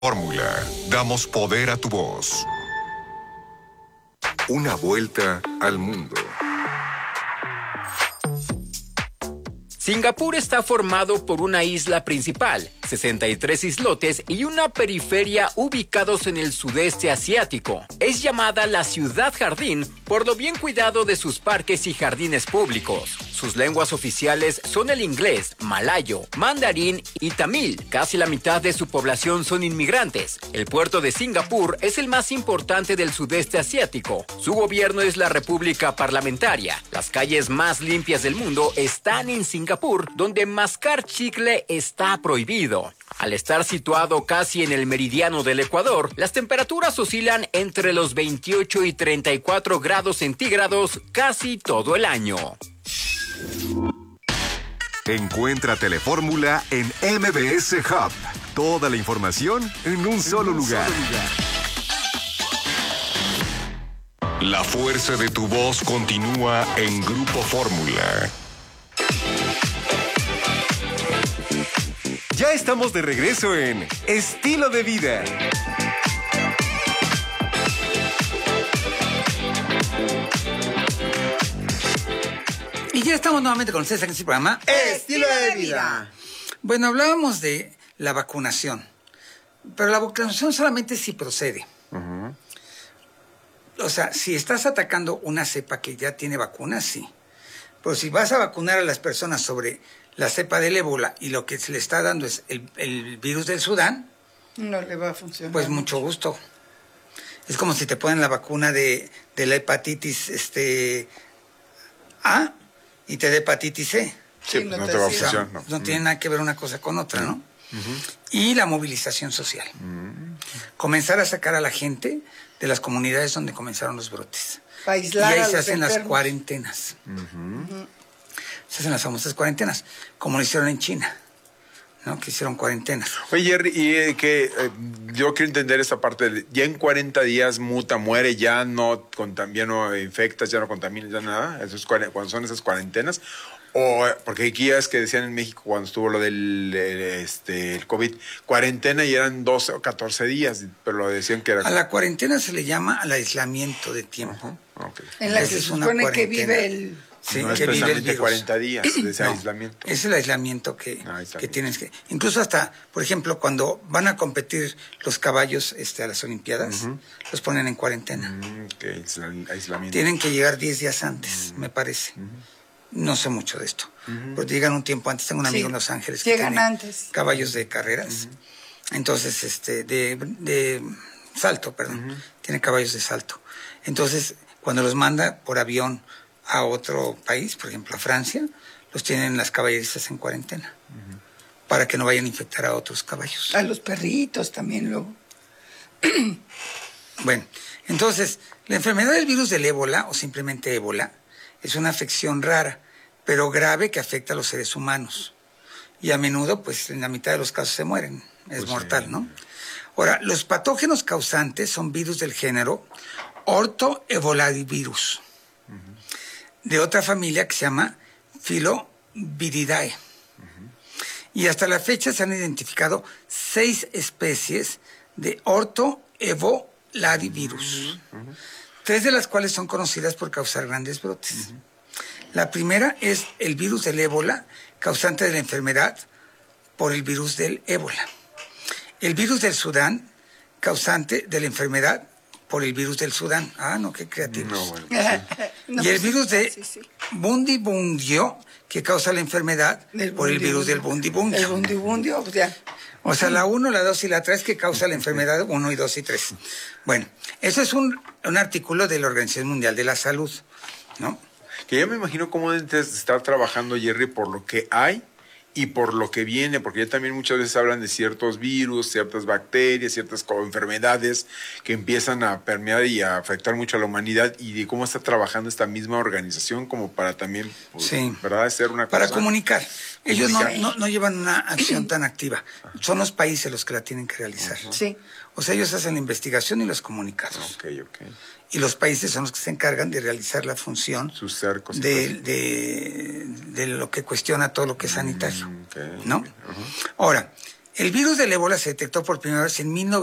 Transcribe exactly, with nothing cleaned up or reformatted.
Fórmula. Damos poder a tu voz. Una vuelta al mundo. Singapur está formado por una isla principal, sesenta y tres islotes y una periferia ubicados en el sudeste asiático. Es llamada la ciudad jardín por lo bien cuidado de sus parques y jardines públicos. Sus lenguas oficiales son el inglés, malayo, mandarín y tamil. Casi la mitad de su población son inmigrantes. El puerto de Singapur es el más importante del sudeste asiático. Su gobierno es la República Parlamentaria. Las calles más limpias del mundo están en Singapur, donde mascar chicle está prohibido. Al estar situado casi en el meridiano del Ecuador, las temperaturas oscilan entre los veintiocho y treinta y cuatro grados centígrados casi todo el año. Encuentra Telefórmula en M B S Hub. Toda la información en un solo lugar. La fuerza de tu voz continúa en Grupo Fórmula. Ya estamos de regreso en Estilo de Vida. Y ya estamos nuevamente con ustedes en este programa Estilo de Vida. Bueno, hablábamos de la vacunación, pero la vacunación solamente si procede. Uh-huh. O sea, si estás atacando una cepa que ya tiene vacunas, sí. Pero si vas a vacunar a las personas sobre la cepa del ébola y lo que se le está dando es el, el virus del Sudán, no le va a funcionar. Pues mucho gusto. Es como si te ponen la vacuna de, de la hepatitis este, A y te da hepatitis C. Sí, sí, no, no te va a funcionar. No, no tiene nada que ver una cosa con otra, ¿no? Uh-huh. Y la movilización social. Uh-huh. Comenzar a sacar a la gente de las comunidades donde comenzaron los brotes. Para aislar y ahí a se los hacen enfermos. Las cuarentenas. Uh-huh. Uh-huh. Se hacen las famosas cuarentenas, como lo hicieron en China, ¿no? Que hicieron cuarentenas. Oye, Jerry, y eh, que eh, yo quiero entender esa parte. De, ya en cuarenta días muta, muere, ya no, contam- no infectas, ya no contaminas, ya nada. Eso es cuando son esas cuarentenas. O, porque aquí ya es que decían en México cuando estuvo lo del este, el COVID, cuarentena y eran doce o catorce días, pero lo decían que era... A la cuarentena se le llama al aislamiento de tiempo. Uh-huh. Okay. En la que se supone que vive el... Sí, no que es precisamente vive el cuarenta días de ese no, aislamiento. Es el aislamiento que, ah, que tienes que... Incluso hasta, por ejemplo, cuando van a competir los caballos este, a las Olimpiadas, uh-huh. los ponen en cuarentena. Uh-huh. Okay, aislamiento. Tienen que llegar diez días antes, uh-huh. me parece. Uh-huh. No sé mucho de esto. Uh-huh. Pero llegan un tiempo antes. Tengo un amigo sí. en Los Ángeles que llegan tiene antes. caballos de carreras. Uh-huh. Entonces, este, de, de salto, perdón. Uh-huh. Tiene caballos de salto. Entonces, cuando los manda por avión a otro país, por ejemplo a Francia, los tienen las caballerizas en cuarentena. Uh-huh. Para que no vayan a infectar a otros caballos. A los perritos también luego. Bueno, entonces, la enfermedad del virus del ébola, o simplemente ébola, es una afección rara, pero grave que afecta a los seres humanos. Y a menudo, pues, en la mitad de los casos se mueren. Es pues mortal, sí. ¿no? Ahora, los patógenos causantes son virus del género Orthoebolavirus, uh-huh. de otra familia que se llama Filoviridae. Uh-huh. Y hasta la fecha se han identificado seis especies de Orthoebolavirus. Uh-huh. Tres de las cuales son conocidas por causar grandes brotes. Uh-huh. La primera es el virus del ébola, causante de la enfermedad por el virus del ébola. El virus del Sudán, causante de la enfermedad por el virus del Sudán. Ah, no, qué creativos. No, bueno, sí. no, y el virus de sí, sí. Bundibundio, que causa la enfermedad el por el virus del Bundibundio. El Bundibundio, o sea... O sea, la uno, la dos y la tres que causa la enfermedad uno y dos y tres. Bueno, eso es un, un artículo de la Organización Mundial de la Salud, ¿no? Que yo me imagino cómo deben estar trabajando, Jerry, por lo que hay y por lo que viene, porque ya también muchas veces hablan de ciertos virus, ciertas bacterias, ciertas enfermedades que empiezan a permear y a afectar mucho a la humanidad, y de cómo está trabajando esta misma organización como para también, pues, sí. ¿verdad?, hacer una para cosa... comunicar. Ellos no, no, no llevan una acción tan activa. Son los países los que la tienen que realizar. Uh-huh. Sí. O sea, ellos hacen la investigación y los comunicados. Ok, ok. Y los países son los que se encargan de realizar la función sus cercos de, de, de lo que cuestiona todo lo que es sanitario. Okay. ¿No? Uh-huh. Ahora, El virus del ébola se detectó por primera vez en mil novecientos